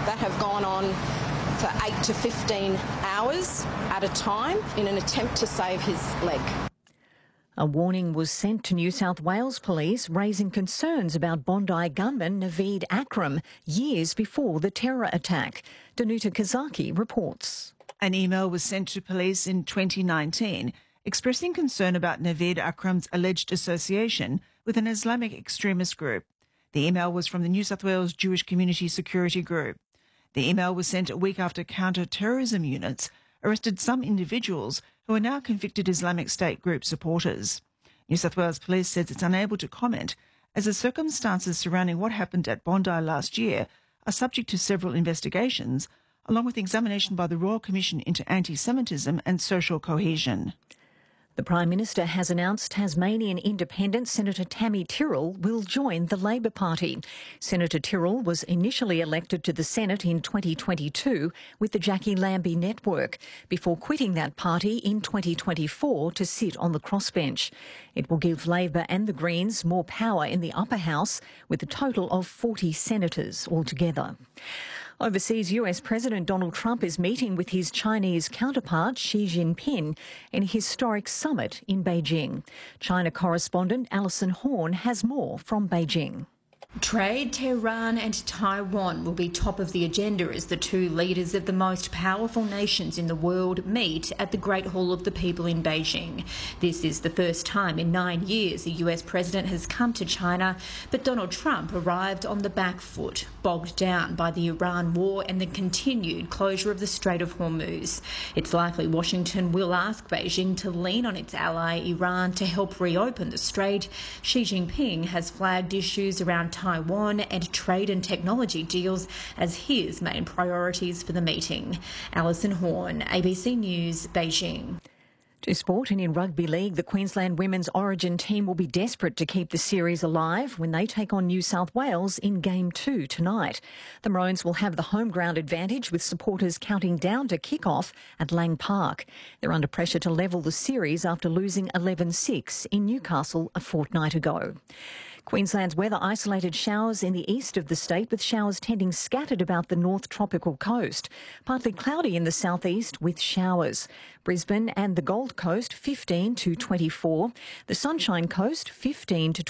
that have gone on for 8 to 15 hours at a time in an attempt to save his leg. A warning was sent to New South Wales Police raising concerns about Bondi gunman Naveed Akram years before the terror attack. Danuta Kazaki reports. An email was sent to police in 2019 expressing concern about Naveed Akram's alleged association with an Islamic extremist group. The email was from the New South Wales Jewish Community Security Group. The email was sent a week after counter-terrorism units arrested some individuals who are now convicted Islamic State group supporters. New South Wales Police says it's unable to comment as the circumstances surrounding what happened at Bondi last year are subject to several investigations, along with examination by the Royal Commission into Anti-Semitism and Social Cohesion. The Prime Minister has announced Tasmanian Independent Senator Tammy Tyrrell will join the Labor Party. Senator Tyrrell was initially elected to the Senate in 2022 with the Jackie Lambie network, before quitting that party in 2024 to sit on the crossbench. It will give Labor and the Greens more power in the upper house, with a total of 40 senators altogether. Overseas, US President Donald Trump is meeting with his Chinese counterpart Xi Jinping in a historic summit in Beijing. China correspondent Alison Horn has more from Beijing. Trade, Tehran and Taiwan will be top of the agenda as the two leaders of the most powerful nations in the world meet at the Great Hall of the People in Beijing. This is the first time in 9 years a US president has come to China, but Donald Trump arrived on the back foot, bogged down by the Iran war and the continued closure of the Strait of Hormuz. It's likely Washington will ask Beijing to lean on its ally Iran to help reopen the strait. Xi Jinping has flagged issues around Taiwan and trade and technology deals as his main priorities for the meeting. Alison Horn, ABC News, Beijing. To sport, and in rugby league, the Queensland women's Origin team will be desperate to keep the series alive when they take on New South Wales in Game 2 tonight. The Maroons will have the home ground advantage with supporters counting down to kick-off at Lang Park. They're under pressure to level the series after losing 11-6 in Newcastle a fortnight ago. Queensland's weather isolated showers in the east of the state, with showers tending scattered about the north tropical coast. Partly cloudy in the southeast with showers. Brisbane and the Gold Coast 15 to 24. The Sunshine Coast 15 to